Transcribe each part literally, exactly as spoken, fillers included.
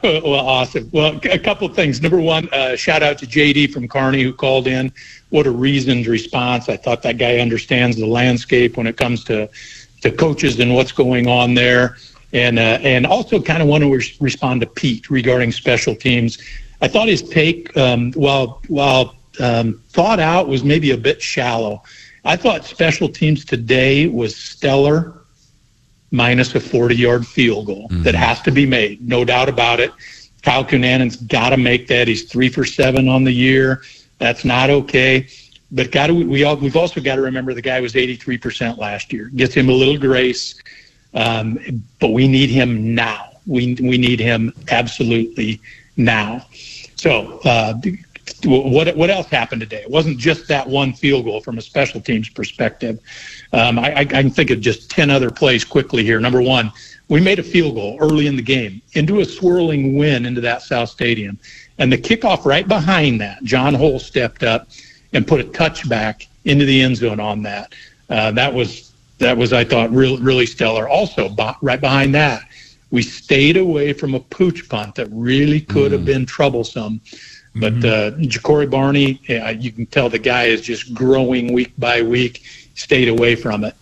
Well, awesome. Well, a couple of things. Number one, uh, shout out to J D from Kearney who called in. What a reasoned response. I thought that guy understands the landscape when it comes to, to coaches and what's going on there. And uh, and also kind of want to re- respond to Pete regarding special teams. I thought his take, um, while, while um, thought out, was maybe a bit shallow. I thought special teams today was stellar, minus a forty-yard field goal mm-hmm. that has to be made, no doubt about it. Kyle Cunanan's got to make that. He's three for seven on the year. That's not okay. But got to, we all, we've also got to remember the guy was eighty-three percent last year. Gets him a little grace, um, but we need him now. We we need him absolutely now. So uh, what what else happened today? It wasn't just that one field goal from a special teams perspective. Um, I, I can think of just ten other plays quickly here. Number one, we made a field goal early in the game into a swirling wind into that South Stadium. And the kickoff right behind that, John Hull stepped up and put a touchback into the end zone on that. Uh, that was, that was I thought, really, really stellar. Also, b- right behind that, we stayed away from a pooch punt that really could mm. have been troublesome. But uh, Ja'Cory Barney, yeah, you can tell the guy is just growing week by week. Stayed away from it.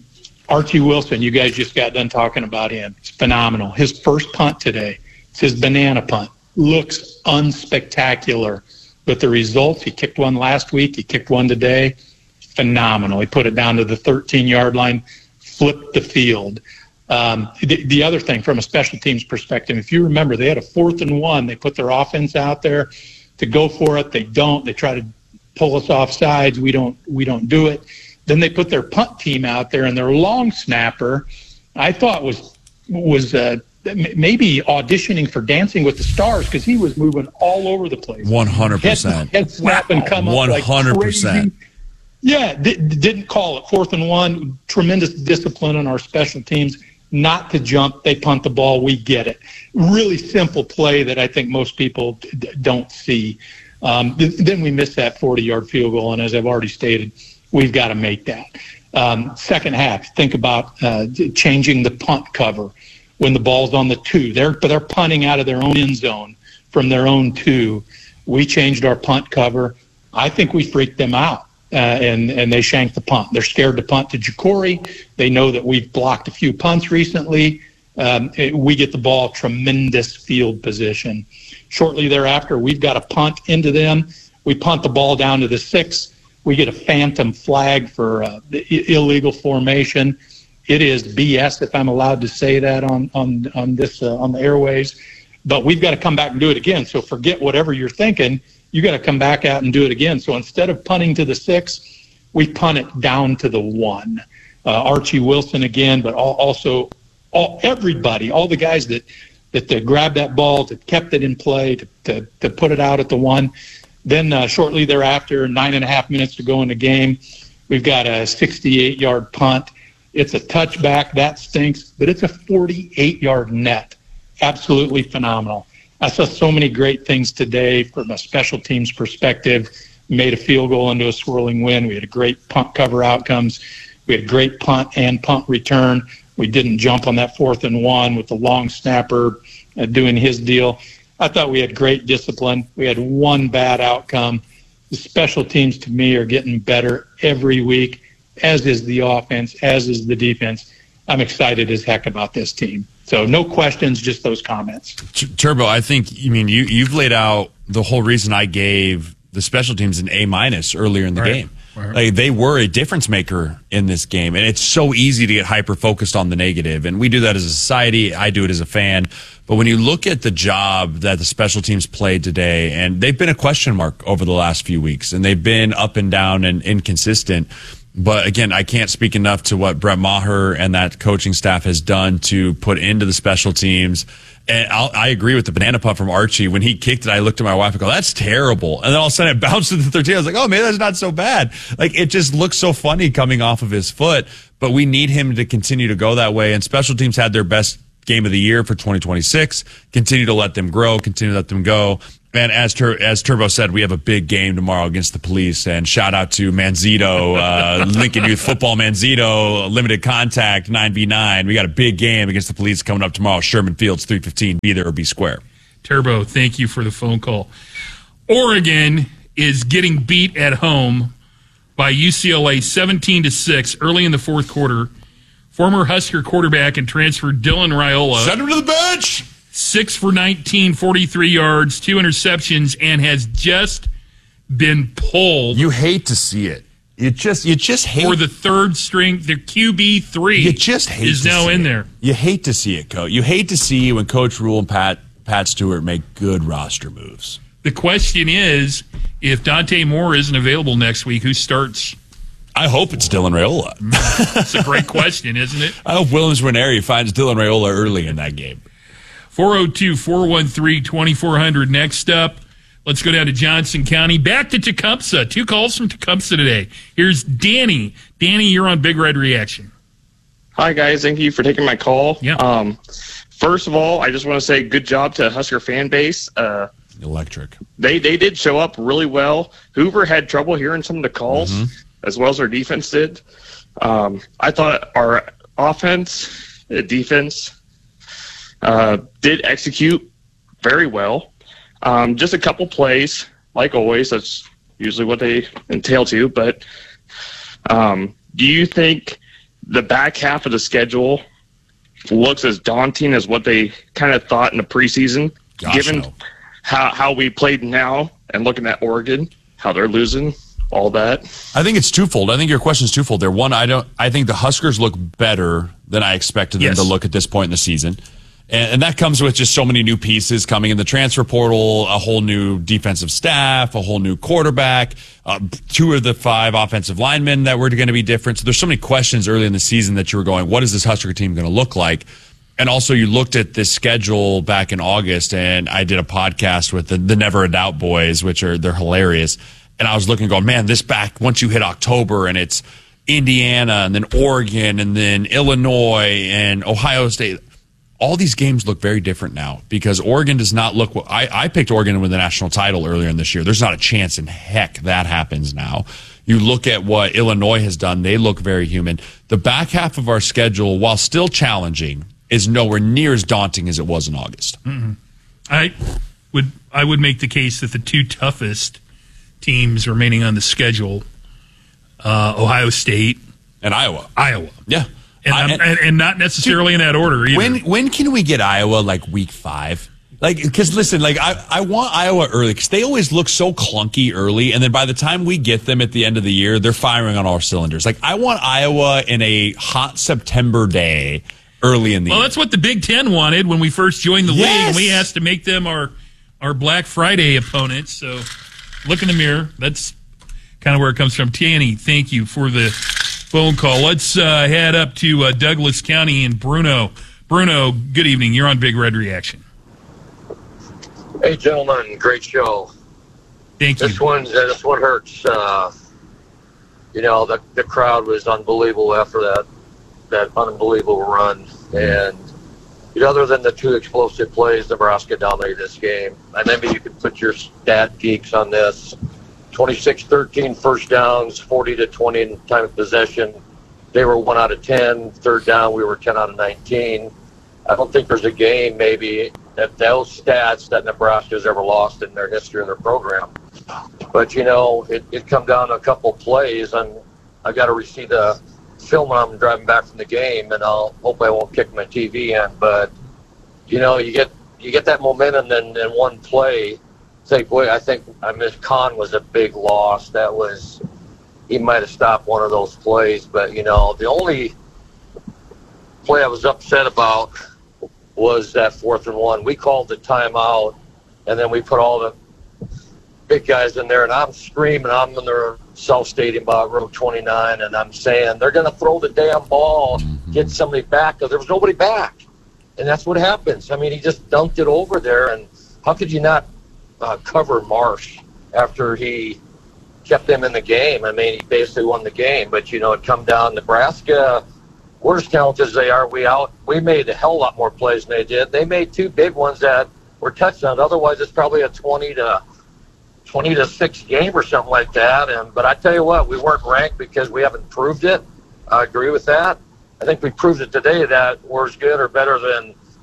Archie Wilson, you guys just got done talking about him. It's phenomenal. His first punt today, it's his banana punt, looks unspectacular. But the results, he kicked one last week, he kicked one today, phenomenal. He put it down to the thirteen-yard line, flipped the field. Um, the, the other thing, from a special teams perspective, if you remember, they had a fourth and one. They put their offense out there to go for it. They don't. They try to pull us off sides. We don't. We don't do it. Then they put their punt team out there, and their long snapper, I thought was was uh, maybe auditioning for Dancing with the Stars because he was moving all over the place. One hundred percent. Head snap and come up One hundred percent. Like yeah, di- didn't call it fourth and one. Tremendous discipline on our special teams. Not to jump, they punt the ball. We get it. Really simple play that I think most people d- don't see. Um, th- then we missed that forty-yard field goal, and as I've already stated, we've got to make that. Um, second half, think about uh, changing the punt cover when the ball's on the two. They're they're punting out of their own end zone from their own two. We changed our punt cover. I think we freaked them out. Uh, and, and they shanked the punt. They're scared to punt to Ja'Cory. They know that we've blocked a few punts recently. Um, it, we get the ball, tremendous field position. Shortly thereafter, we've got a punt into them. We punt the ball down to the six. We get a phantom flag for uh, illegal formation. It is B S, if I'm allowed to say that on on on this uh, on the airways. But we've got to come back and do it again. So forget whatever you're thinking. You got to come back out and do it again. So instead of punting to the six, we punt it down to the one. Uh, Archie Wilson again, but all, also all everybody, all the guys that that, that grabbed that ball, that kept it in play, to to, to put it out at the one. Then uh, shortly thereafter, nine and a half minutes to go in the game, we've got a sixty-eight-yard punt. It's a touchback. That stinks, but it's a forty-eight-yard net. Absolutely phenomenal. I saw so many great things today from a special teams perspective. We made a field goal into a swirling wind. We had a great punt cover outcomes. We had great punt and punt return. We didn't jump on that fourth and one with the long snapper uh, doing his deal. I thought we had great discipline. We had one bad outcome. The special teams, to me, are getting better every week, as is the offense, as is the defense. I'm excited as heck about this team. So no questions, just those comments. Turbo, I think, I mean, you, you've laid out the whole reason I gave the special teams an A minus earlier in the right. game. Right. Like, they were a difference maker in this game, and it's so easy to get hyper focused on the negative. And we do that as a society. I do it as a fan. But when you look at the job that the special teams played today, and they've been a question mark over the last few weeks, and they've been up and down and inconsistent. But again, I can't speak enough to what Brett Maher and that coaching staff has done to put into the special teams. And I'll, I agree with the banana punt from Archie. When he kicked it, I looked at my wife and go, that's terrible. And then all of a sudden it bounced to the thirteen. I was like, oh, maybe that's not so bad. Like, it just looks so funny coming off of his foot. But we need him to continue to go that way. And special teams had their best game of the year for twenty twenty-six. Continue to let them grow. Continue to let them go. And as Tur- as Turbo said, we have a big game tomorrow against the Police. And shout out to Manzito, uh, Lincoln Youth Football Manzito, limited contact, nine v nine. We got a big game against the Police coming up tomorrow. Sherman Fields, three fifteen. Be there or be square. Turbo, thank you for the phone call. Oregon is getting beat at home by U C L A seventeen to six early in the fourth quarter. Former Husker quarterback and transfer Dylan Raiola. Send him to the bench. six for nineteen, forty-three yards, two interceptions, and has just been pulled. You hate to see it. You just you just hate for the third string. The Q B three you just hate is to now see in it. there. You hate to see it, Coach. You hate to see when Coach Rule and Pat Pat Stewart make good roster moves. The question is, if Dante Moore isn't available next week, who starts? I hope it's Dylan Raiola. It's a great question, isn't it? I hope Williams Ranieri finds Dylan Raiola early in that game. four oh two, four one three, two four zero zero. Next up, let's go down to Johnson County. Back to Tecumseh. Two calls from Tecumseh today. Here's Danny. Danny, you're on Big Red Reaction. Hi, guys. Thank you for taking my call. Yeah. Um, first of all, I just want to say good job to Husker fan base. Uh, Electric. They they did show up really well. Hoover had trouble hearing some of the calls, mm-hmm. as well as our defense did. Um, I thought our offense, uh, defense, uh, did execute very well. Um, just a couple plays, like always. That's usually what they entail to. But um, do you think the back half of the schedule looks as daunting as what they kind of thought in the preseason, Gosh, given no. how how we played now and looking at Oregon, how they're losing, all that? I think it's twofold. I think your question is twofold there. One, I don't. I think the Huskers look better than I expected them Yes. to look at this point in the season. And, and that comes with just so many new pieces coming in the transfer portal, a whole new defensive staff, a whole new quarterback, uh, two of the five offensive linemen that were going to be different. So there's so many questions early in the season that you were going, what is this Husker team going to look like? And also you looked at this schedule back in August, and I did a podcast with the, the Never a Doubt boys, which are, they're hilarious. And I was looking going, man, this back, once you hit October and it's Indiana and then Oregon and then Illinois and Ohio State, all these games look very different now because Oregon does not look. I, I picked Oregon to win the national title earlier in this year. There's not a chance in heck that happens now. You look at what Illinois has done; they look very human. The back half of our schedule, while still challenging, is nowhere near as daunting as it was in August. Mm-hmm. I would I would make the case that the two toughest teams remaining on the schedule, uh, Ohio State and Iowa, Iowa, yeah. And, I, and, and not necessarily dude, in that order either. When when can we get Iowa like week five? Like, because listen, like I, I want Iowa early because they always look so clunky early, and then by the time we get them at the end of the year, they're firing on all cylinders. Like I want Iowa in a hot September day early in the well, year. that's what the Big Ten wanted when we first joined the Yes. league, and we asked to make them our our Black Friday opponents. So look in the mirror. That's kind of where it comes from. Tanny, thank you for the phone call. Let's uh, head up to uh, Douglas County and Bruno. Bruno, good evening. You're on Big Red Reaction. Hey, gentlemen, great show. Thank you. This one, uh, this one hurts. Uh, you know, the the crowd was unbelievable after that that unbelievable run, and you know, other than the two explosive plays, Nebraska dominated this game. And maybe you could put your stat geeks on this. twenty-six thirteen first downs, forty to twenty in time of possession. They were one out of ten. Third down, we were ten out of nineteen. I don't think there's a game maybe at those stats that Nebraska's ever lost in their history of their program. But, you know, it, it come down to a couple plays, and I got to see the film when I'm driving back from the game, and I'll hope I won't kick my T V in. But, you know, you get you get that momentum in, in one play. Say, boy, I think I miss Khan was a big loss. That was, he might have stopped one of those plays. But, you know, the only play I was upset about was that fourth and one. We called the timeout, and then we put all the big guys in there, and I'm screaming. I'm in their South Stadium about row twenty-nine, and I'm saying, they're going to throw the damn ball, get somebody back, because there was nobody back. And that's what happens. I mean, he just dunked it over there, and how could you not uh, cover Marsh after he kept them in the game? I mean, he basically won the game, but, you know, it come down Nebraska. We're as talented as they are. We out. We made a hell of a lot more plays than they did. They made two big ones that were touchdowns. Otherwise, it's probably a twenty to six game or something like that. And but I tell you what, we weren't ranked because we haven't proved it. I agree with that. I think we proved it today that we're as good or better than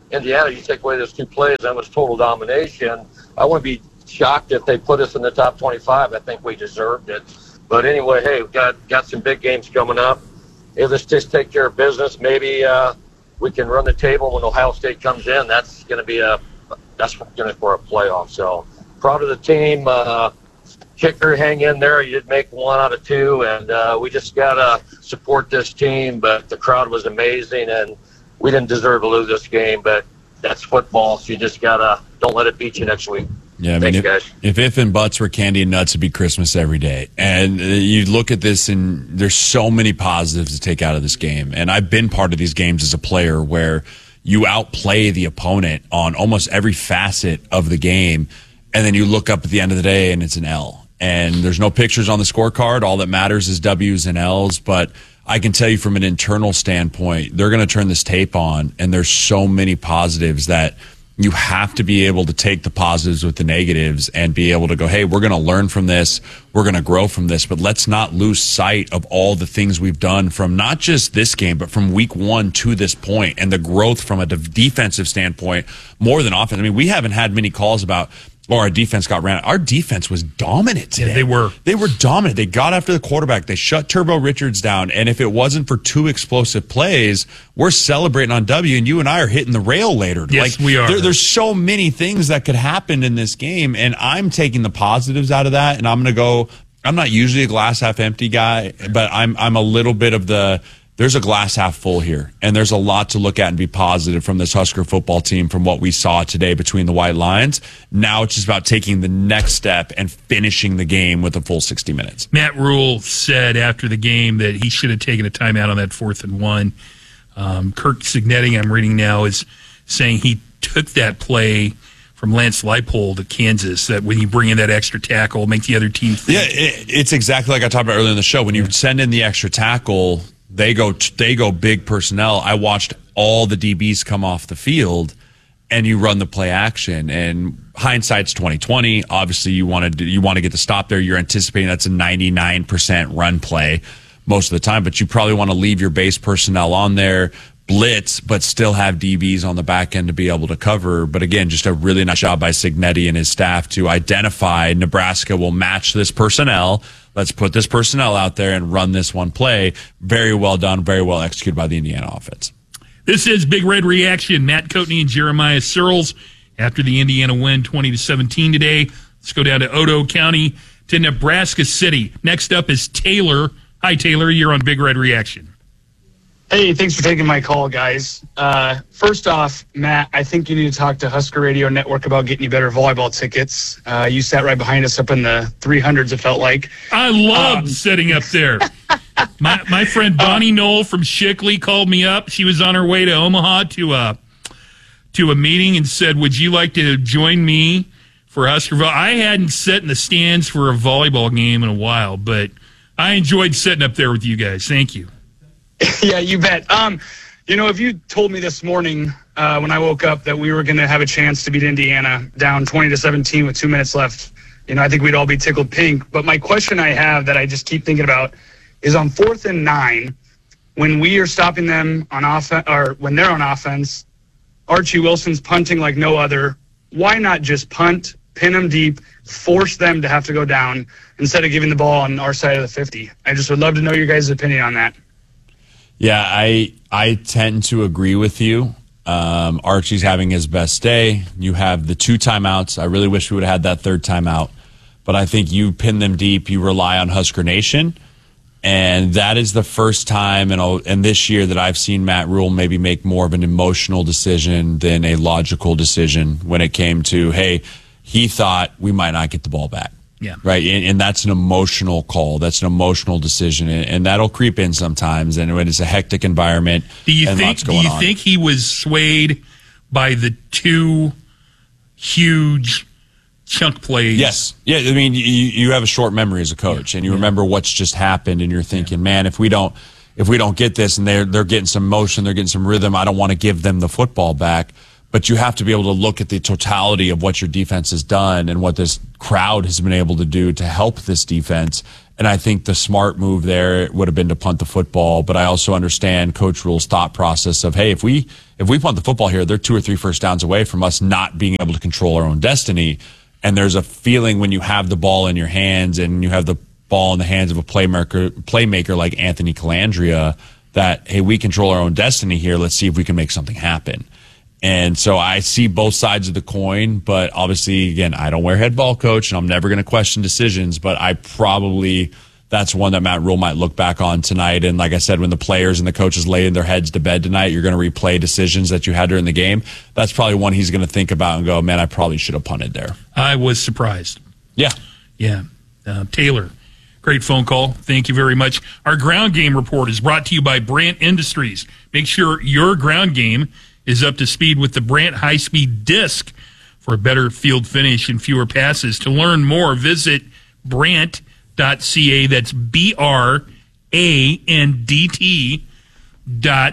Indiana, you take away those two plays, that was total domination. I wouldn't be shocked if they put us in the top twenty-five. I think we deserved it. But anyway, hey, we've got, got some big games coming up. Hey, let's just take care of business. Maybe uh, we can run the table when Ohio State comes in. That's going to be a that's going to for a playoff. So proud of the team. Uh, kicker, hang in there. You did make one out of two, and uh, we just got to support this team. But the crowd was amazing, and we didn't deserve to lose this game. But that's football, so you just got to don't let it beat you next week. Yeah, I mean, Thanks, if, guys. if if and buts were candy and nuts, it'd be Christmas every day. And uh, you look at this, and there's so many positives to take out of this game. And I've been part of these games as a player where you outplay the opponent on almost every facet of the game, and then you look up at the end of the day, and it's an L. And there's no pictures on the scorecard. All that matters is W's and L's. But I can tell you from an internal standpoint, they're going to turn this tape on, and there's so many positives that you have to be able to take the positives with the negatives and be able to go, hey, we're going to learn from this. We're going to grow from this. But let's not lose sight of all the things we've done from not just this game, but from week one to this point and the growth from a de- defensive standpoint more than offense. I mean, we haven't had many calls about, or our defense got ran. Our defense was dominant today. Yeah, they were. They were dominant. They got after the quarterback. They shut Turbo Richards down. And if it wasn't for two explosive plays, we're celebrating on W, and you and I are hitting the rail later. Yes, like, we are. There, there's so many things that could happen in this game, and I'm taking the positives out of that, and I'm going to go – I'm not usually a glass half empty guy, but I'm I'm a little bit of the – there's a glass half full here, and there's a lot to look at and be positive from this Husker football team from what we saw today between the white lines. Now it's just about taking the next step and finishing the game with a full sixty minutes. Matt Rule said after the game that he should have taken a timeout on that fourth and one. Um, Kirk Cignetti, I'm reading now, is saying he took that play from Lance Leipold at Kansas, that when you bring in that extra tackle, make the other team think. Yeah, it, it's exactly like I talked about earlier in the show. When you send in the extra tackle, They go they go big personnel. I watched all the D Bs come off the field, and you run the play action. And hindsight's twenty twenty. Obviously, you want to you want to get the stop there. You're anticipating that's a ninety-nine percent run play most of the time, but you probably want to leave your base personnel on there, blitz, but still have D Bs on the back end to be able to cover. But again, just a really nice job by Cignetti and his staff to identify Nebraska will match this personnel. Let's put this personnel out there and run this one play. Very well done, very well executed by the Indiana offense. This is Big Red Reaction. Matt Coatney and Jeremiah Searles after the Indiana win twenty to seventeen today. Let's go down to Otoe County to Nebraska City. Next up is Taylor. Hi, Taylor. You're on Big Red Reaction. Hey, thanks for taking my call, guys. Uh, first off, Matt, I think you need to talk to Husker Radio Network about getting you better volleyball tickets. Uh, you sat right behind us up in the three hundreds, it felt like. I loved Um, sitting up there. my my friend Bonnie Knoll from Shickley called me up. She was on her way to Omaha to a, to a meeting and said, would you like to join me for Husker Vol-? I hadn't sat in the stands for a volleyball game in a while, but I enjoyed sitting up there with you guys. Thank you. Yeah, you bet. Um, you know, if you told me this morning uh, when I woke up that we were going to have a chance to beat Indiana down twenty to seventeen with two minutes left, you know, I think we'd all be tickled pink. But my question I have that I just keep thinking about is on fourth and nine, when we are stopping them on offense, or when they're on offense, Archie Wilson's punting like no other. Why not just punt, pin them deep, force them to have to go down instead of giving the ball on our side of the fifty? I just would love to know your guys' opinion on that. Yeah, I I tend to agree with you. Um, Archie's having his best day. You have the two timeouts. I really wish we would have had that third timeout. But I think you pin them deep. You rely on Husker Nation. And that is the first time in, in this year that I've seen Matt Rule maybe make more of an emotional decision than a logical decision when it came to, hey, he thought we might not get the ball back. Yeah. Right. And, and that's an emotional call. That's an emotional decision. And, and that'll creep in sometimes. And when it's a hectic environment, Do you and think? lots Do going you on. think he was swayed by the two huge chunk plays? Yes. Yeah. I mean, you, you have a short memory as a coach, and you yeah. remember what's just happened, and you're thinking, yeah. man, if we don't, if we don't get this, and they're they're getting some motion, they're getting some rhythm, I don't want to give them the football back. but you have to be able to look at the totality of what your defense has done and what this crowd has been able to do to help this defense. And I think the smart move there would have been to punt the football. But I also understand Coach Rhule's thought process of, hey, if we if we punt the football here, they're two or three first downs away from us not being able to control our own destiny. And there's a feeling when you have the ball in your hands and you have the ball in the hands of a playmaker, playmaker like Anthony Calandria that, hey, we control our own destiny here. Let's see if we can make something happen. And so I see both sides of the coin, but obviously, again, I don't wear head ball coach, and I'm never going to question decisions, but I probably, that's one that Matt Rhule might look back on tonight. And like I said, when the players and the coaches lay their heads to bed tonight, you're going to replay decisions that you had during the game. That's probably one he's going to think about and go, man, I probably should have punted there. I was surprised. Yeah. Yeah. Uh, Taylor, great phone call. Thank you very much. Our ground game report is brought to you by Brandt Industries. Make sure your ground game is up to speed with the Brandt high-speed disc for a better field finish and fewer passes. To learn more, visit brandt dot c a. That's B R A N D T dot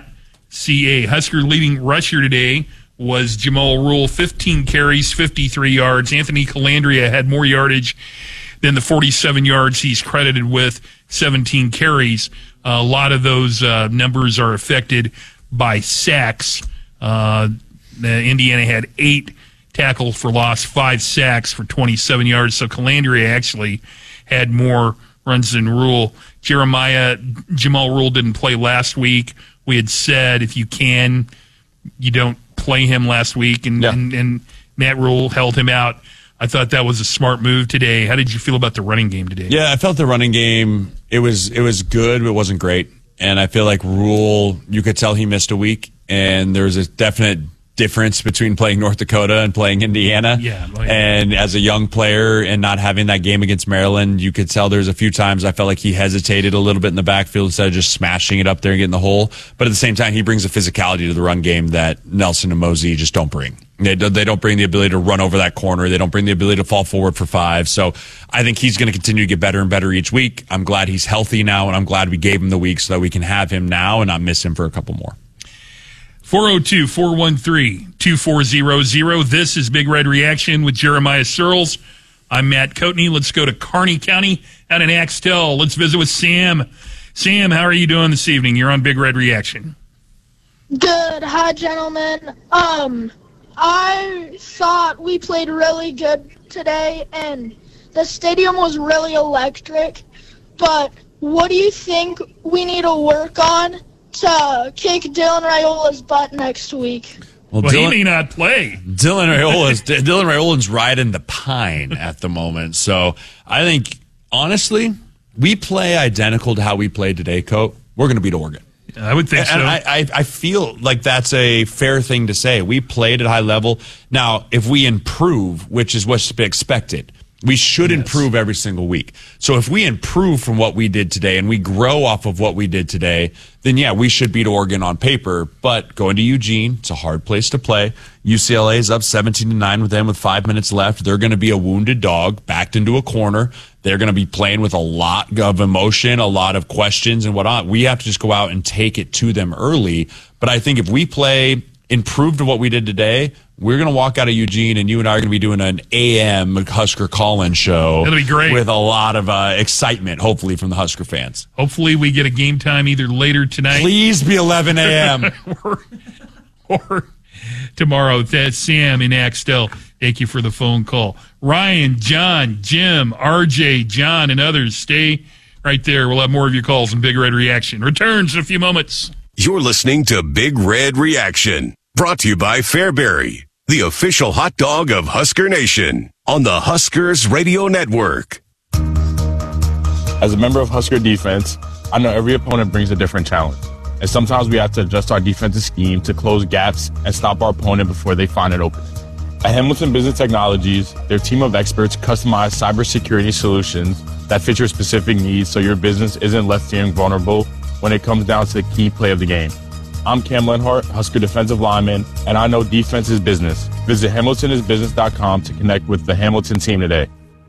C A. Husker leading rusher today was Jamal Rhule, fifteen carries, fifty-three yards. Anthony Calandria had more yardage than the forty-seven yards he's credited with, seventeen carries. Uh, a lot of those uh, numbers are affected by sacks. Uh, Indiana had eight tackles for loss, five sacks for twenty-seven yards. So Calandria actually had more runs than Rhule. Jeremiah, Jamal Rhule didn't play last week. We had said if you can, you don't play him last week, and, yeah. and, and Matt Rhule held him out. I thought that was a smart move today. How did you feel about the running game today? Yeah, I felt the running game, it was it was good, but it wasn't great. And I feel like Rhule, you could tell he missed a week. And there's a definite difference between playing North Dakota and playing Indiana. Yeah, well, yeah. And as a young player and not having that game against Maryland, you could tell there's a few times I felt like he hesitated a little bit in the backfield instead of just smashing it up there and getting the hole. But at the same time, he brings a physicality to the run game that Nelson and Mosey just don't bring. They they don't bring the ability to run over that corner. They don't bring the ability to fall forward for five. So I think he's going to continue to get better and better each week. I'm glad he's healthy now, and I'm glad we gave him the week so that we can have him now and not miss him for a couple more. four oh two, four one three, two four zero zero. This is Big Red Reaction with Jeremiah Searles. I'm Matt Coatney. Let's go to Kearney County out in Axtell. Let's visit with Sam. Sam, how are you doing this evening? You're on Big Red Reaction. Good. Hi, gentlemen. Um, I thought we played really good today, and the stadium was really electric. But what do you think we need to work on to kick Dylan Raiola's butt next week? Well, well Dylan, he may not play. Dylan Raiola's Dylan Raiola's riding the pine at the moment. So I think, honestly, we play identical to how we played today, Coat. We're going to beat Oregon. I would think and, so. And I, I, I feel like that's a fair thing to say. We played at high level. Now, if we improve, which is what's expected, we should yes. improve every single week. So if we improve from what we did today and we grow off of what we did today, then yeah, we should beat Oregon on paper. But going to Eugene, it's a hard place to play. U C L A is up seventeen to nine with them with five minutes left. They're going to be a wounded dog backed into a corner. They're going to be playing with a lot of emotion, a lot of questions and whatnot. We have to just go out and take it to them early. But I think if we play improved to what we did today, we're going to walk out of Eugene, and you and I are going to be doing an A M Husker call-in show. That'll be great. With a lot of uh, excitement, hopefully, from the Husker fans. Hopefully we get a game time either later tonight. Please be eleven a.m. or, or tomorrow. That's Sam in Axtell. Thank you for the phone call. Ryan, John, Jim, R J, John, and others, stay right there. We'll have more of your calls in Big Red Reaction. Returns in a few moments. You're listening to Big Red Reaction, brought to you by Fairbury, the official hot dog of Husker Nation, on the Huskers Radio Network. As a member of Husker defense, I know every opponent brings a different challenge, and sometimes we have to adjust our defensive scheme to close gaps and stop our opponent before they find an opening. At Hamilton Business Technologies, their team of experts customize cybersecurity solutions that fit your specific needs so your business isn't left feeling vulnerable when it comes down to the key play of the game. I'm Cam Lenhart, Husker defensive lineman, and I know defense is business. Visit hamilton is business dot com to connect with the Hamilton team today.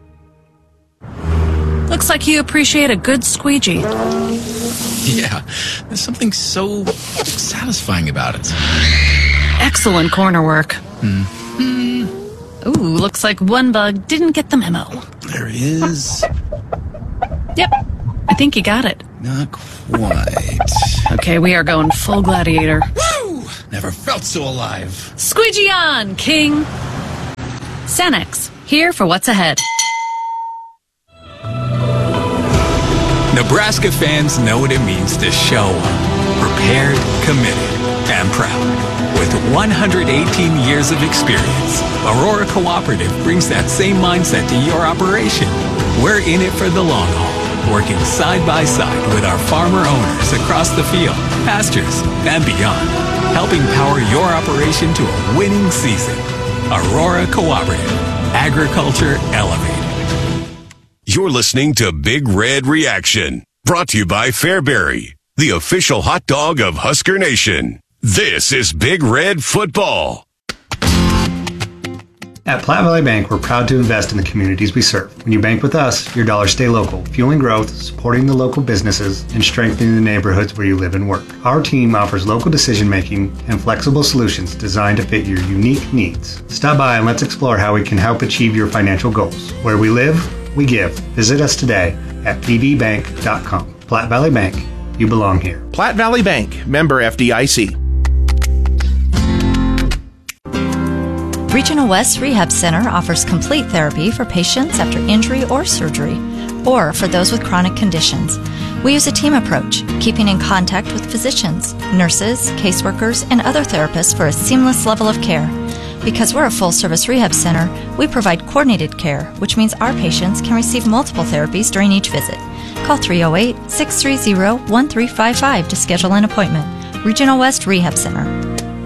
Looks like you appreciate a good squeegee. Yeah, there's something so satisfying about it. Excellent corner work. Hmm. Ooh, looks like one bug didn't get the memo. There he is. Yep, I think you got it. Not quite. Okay, we are going full gladiator. Woo! Never felt so alive. Squeegee on, King! Cenex, here for what's ahead. Nebraska fans know what it means to show up, prepared, committed, and proud. With one hundred eighteen years of experience, Aurora Cooperative brings that same mindset to your operation. We're in it for the long haul, working side by side with our farmer owners across the field, pastures, and beyond, helping power your operation to a winning season. Aurora Cooperative, agriculture elevated. You're listening to Big Red Reaction, brought to you by Fairbury, the official hot dog of Husker Nation. This is Big Red Football. At Platte Valley Bank, we're proud to invest in the communities we serve. When you bank with us, your dollars stay local, fueling growth, supporting the local businesses, and strengthening the neighborhoods where you live and work. Our team offers local decision-making and flexible solutions designed to fit your unique needs. Stop by and let's explore how we can help achieve your financial goals. Where we live, we give. Visit us today at p v bank dot com. Platte Valley Bank, you belong here. Platte Valley Bank, member F D I C. Regional West Rehab Center offers complete therapy for patients after injury or surgery, or for those with chronic conditions. We use a team approach, keeping in contact with physicians, nurses, caseworkers, and other therapists for a seamless level of care. Because we're a full-service rehab center, we provide coordinated care, which means our patients can receive multiple therapies during each visit. Call three oh eight, six three zero, one three five five to schedule an appointment. Regional West Rehab Center.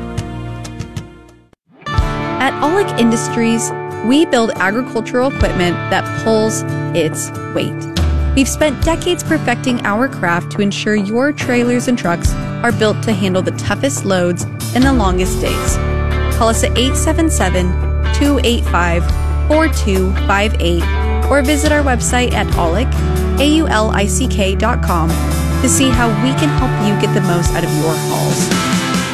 At Olick Industries, we build agricultural equipment that pulls its weight. We've spent decades perfecting our craft to ensure your trailers and trucks are built to handle the toughest loads and the longest days. Call us at eight seven seven, two eight five, four two five eight or visit our website at aulick, A U L I C K dot com to see how we can help you get the most out of your hauls.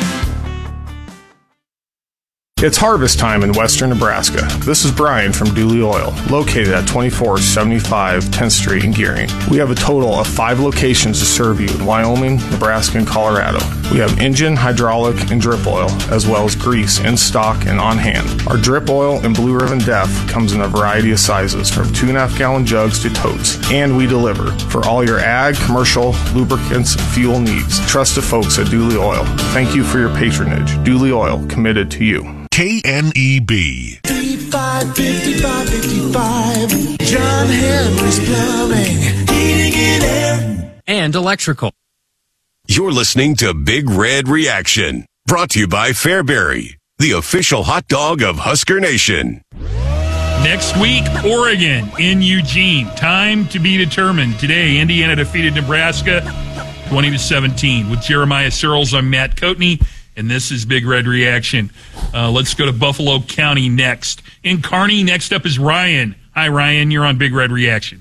It's harvest time in western Nebraska. This is Brian from Dooley Oil, located at twenty-four seventy-five tenth Street in Gearing. We have a total of five locations to serve you in Wyoming, Nebraska, and Colorado. We have engine, hydraulic, and drip oil, as well as grease in stock and on hand. Our drip oil and Blue Ribbon Def comes in a variety of sizes, from two and a half gallon jugs to totes, and we deliver for all your ag, commercial, lubricants, fuel needs. Trust the folks at Dooley Oil. Thank you for your patronage. Dooley Oil, committed to you. K N E B. fifty-five, fifty-five, fifty-five. John Henry's Plumbing, heating and air, and electrical. You're listening to Big Red Reaction, brought to you by Fairbury, the official hot dog of Husker Nation. Next week, Oregon in Eugene. Time to be determined. Today, Indiana defeated Nebraska twenty to seventeen. With Jeremiah Searles, I'm Matt Coatney, and this is Big Red Reaction. Uh, let's go to Buffalo County next. In Kearney, next up is Ryan. Hi, Ryan. You're on Big Red Reaction.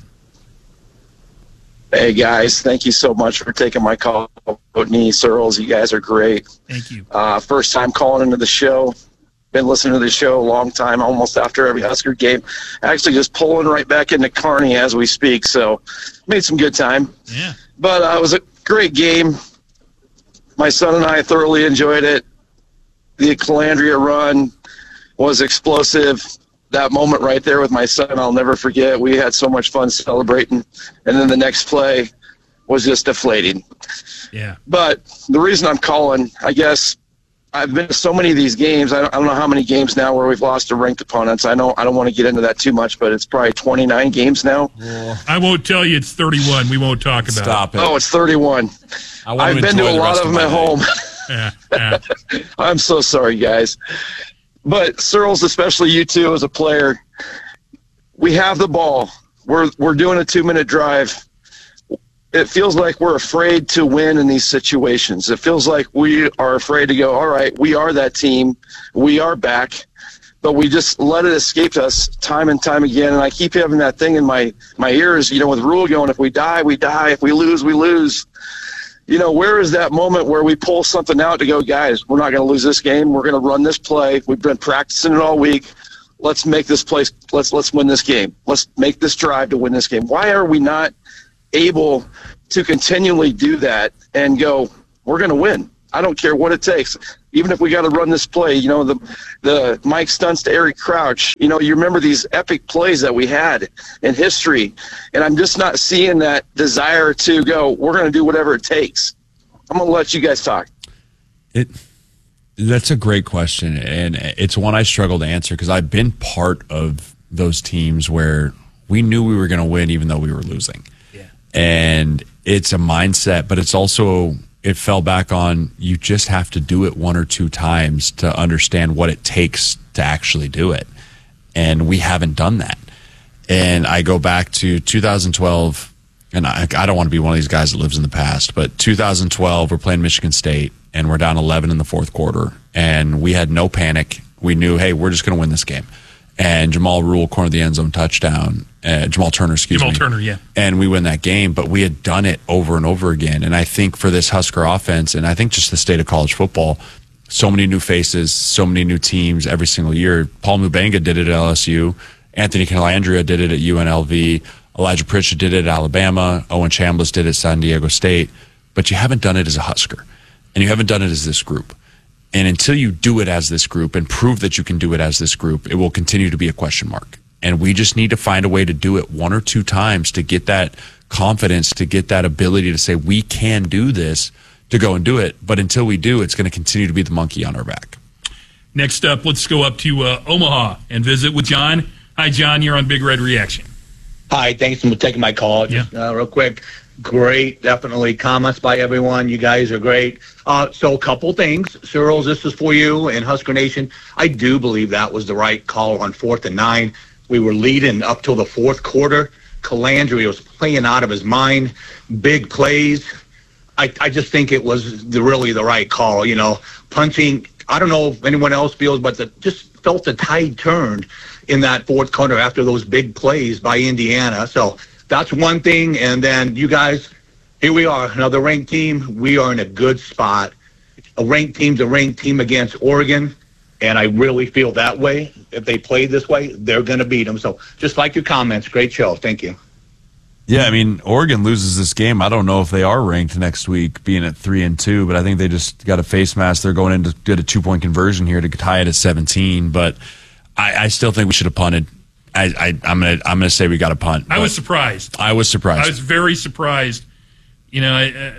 Hey, guys. Thank you so much for taking my call. Coatney, Searles, you guys are great. Thank you. Uh, first time calling into the show. Been listening to the show a long time, almost after every Husker game. Actually just pulling right back into Kearney as we speak, so made some good time. Yeah. But uh, it was a great game. My son and I thoroughly enjoyed it. The Calandria run was explosive. That moment right there with my son, I'll never forget. We had so much fun celebrating. And then the next play was just deflating. Yeah. But the reason I'm calling, I guess, I've been to so many of these games. I don't, I don't know how many games now where we've lost to ranked opponents. I know I don't want to get into that too much, but it's probably twenty-nine games now. Yeah. I won't tell you it's thirty-one. We won't talk about Stop it. it. Oh, it's thirty-one. I've been to a lot of them at home. Yeah, yeah. I'm so sorry, guys. But Searles, especially you two as a player, we have the ball. We're we're doing a two-minute drive. It feels like we're afraid to win in these situations. It feels like we are afraid to go, all right, we are that team. We are back. But we just let it escape us time and time again. And I keep having that thing in my, my ears, you know, with Rule going, if we die, we die. If we lose, we lose. you know, where is that moment where we pull something out to go, guys, we're not going to lose this game. We're going to run this play. We've been practicing it all week. Let's make this place. Let's let's win this game. Let's make this drive to win this game. Why are we not able to continually do that and go, we're going to win? I don't care what it takes. Even if we got to run this play, you know, the the Mike Stunts to Eric Crouch, you know, you remember these epic plays that we had in history. And I'm just not seeing that desire to go, we're going to do whatever it takes. I'm going to let you guys talk. It That's a great question. And it's one I struggle to answer because I've been part of those teams where we knew we were going to win even though we were losing. Yeah. And it's a mindset, but it's also... it fell back on you just have to do it one or two times to understand what it takes to actually do it. And we haven't done that. And I go back to two thousand twelve, and I, I don't want to be one of these guys that lives in the past, but two thousand twelve, we're playing Michigan State, and we're down eleven in the fourth quarter. And we had no panic. We knew, hey, we're just going to win this game. And Jamal Rule cornered the end zone touchdown. Uh, Jamal Turner, excuse Jamal me. Jamal Turner, yeah. And we win that game, but we had done it over and over again. And I think for this Husker offense, and I think just the state of college football, so many new faces, so many new teams every single year. Paul Mubenga did it at L S U. Anthony Calandria did it at U N L V. Elijah Pritchett did it at Alabama. Owen Chambliss did it at San Diego State. But you haven't done it as a Husker. And you haven't done it as this group. And until you do it as this group and prove that you can do it as this group, it will continue to be a question mark. And we just need to find a way to do it one or two times to get that confidence, to get that ability to say, we can do this, to go and do it. But until we do, it's going to continue to be the monkey on our back. Next up, let's go up to uh, Omaha and visit with John. Hi, John. You're on Big Red Reaction. Hi. Thanks for taking my call. Just yeah. uh, real quick. Great, definitely comments by everyone. You guys are great. Uh, so a couple things. Searles, this is for you and Husker Nation. I do believe that was the right call on fourth and nine. We were leading up till the fourth quarter. Calandria was playing out of his mind. Big plays. I, I just think it was the, really the right call. You know, punching. I don't know if anyone else feels, but the, just felt the tide turned in that fourth quarter after those big plays by Indiana. So that's one thing. And then you guys, here we are, another ranked team. We are in a good spot. A ranked team's a ranked team against Oregon, and I really feel that way. If they play this way, they're going to beat them. So just like your comments, great show. Thank you. Yeah, I mean, Oregon loses this game. I don't know if they are ranked next week, being at three and two, but I think they just got a face mask. They're going in to get a two-point conversion here to tie it at seventeen, but I, I still think we should have punted. I, I, I'm gonna I'm gonna say we got a punt. I was surprised. I was surprised. I was very surprised. You know, I,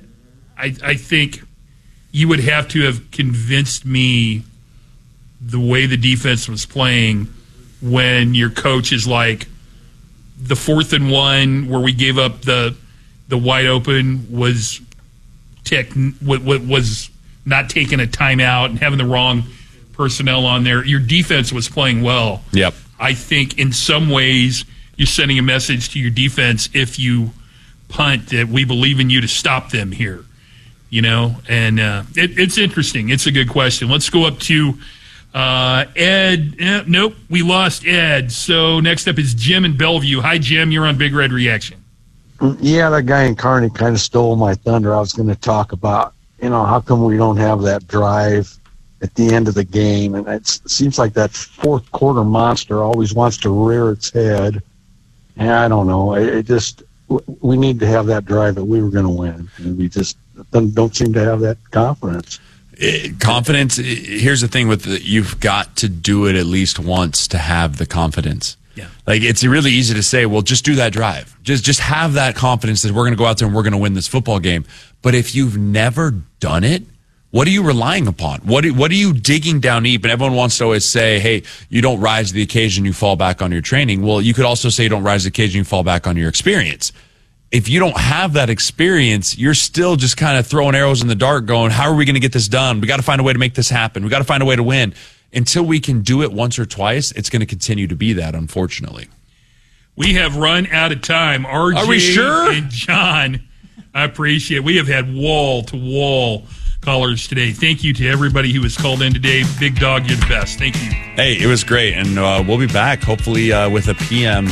I I think you would have to have convinced me the way the defense was playing when your coach is like, the fourth and one where we gave up the the wide open was tech was not taking a timeout and having the wrong personnel on there. Your defense was playing well. Yep. I think in some ways you're sending a message to your defense if you punt that we believe in you to stop them here. You know, and uh, it, it's interesting. It's a good question. Let's go up to uh, Ed. Eh, nope, we lost Ed. So next up is Jim in Bellevue. Hi, Jim. You're on Big Red Reaction. Yeah, that guy in Kearney kind of stole my thunder. I was going to talk about, you know, how come we don't have that drive at the end of the game? And it's, it seems like that fourth quarter monster always wants to rear its head. And I don't know. It, it just, we need to have that drive that we were going to win. And we just don't, don't seem to have that confidence. It, confidence, it, here's the thing with the, you've got to do it at least once to have the confidence. Yeah. Like, it's really easy to say, well, just do that drive. Just just have that confidence that we're going to go out there and we're going to win this football game. But if you've never done it, what are you relying upon? What are, what are you digging down deep? And everyone wants to always say, hey, you don't rise to the occasion, you fall back on your training. Well, you could also say you don't rise to the occasion, you fall back on your experience. If you don't have that experience, you're still just kind of throwing arrows in the dark going, how are we going to get this done? We got to find a way to make this happen. We got to find a way to win. Until we can do it once or twice, it's going to continue to be that, unfortunately. We have run out of time. R J Are we sure? and John, I appreciate it. We have had wall-to-wall callers today. Thank you to everybody who was called in today. Big Dog, you're the best. Thank you. Hey, it was great. And uh, we'll be back, hopefully, uh, with a P M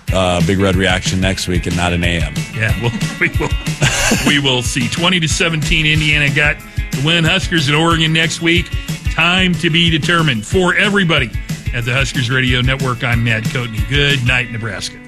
uh, Big Red Reaction next week and not an A M. Yeah, well, we will. we will see. twenty to seventeen, Indiana got the win. Huskers at Oregon next week. Time to be determined. For everybody at the Huskers Radio Network, I'm Matt Coatney. Good night, Nebraska.